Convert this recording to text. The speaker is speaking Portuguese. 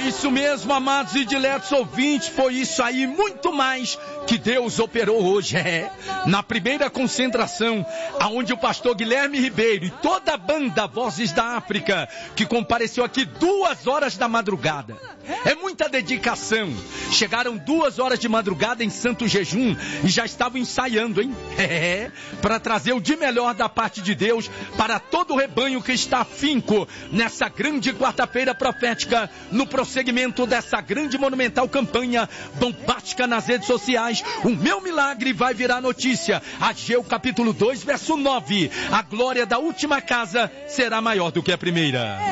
isso mesmo, amados e diletos ouvintes, foi isso aí, muito mais que Deus operou hoje. Na primeira concentração, aonde o pastor Guilherme Ribeiro e toda a banda Vozes da África, que compareceu aqui 2 horas da madrugada. É muita dedicação. Chegaram 2 horas de madrugada em santo jejum e já estavam ensaiando, hein? Para trazer o de melhor da parte de Deus para todo o rebanho que está afinco nessa grande quarta-feira profética, no prosseguimento dessa grande monumental campanha bombástica nas redes sociais. O meu milagre vai virar notícia. Ageu capítulo 2, verso 9. A glória da última casa será maior do que a primeira.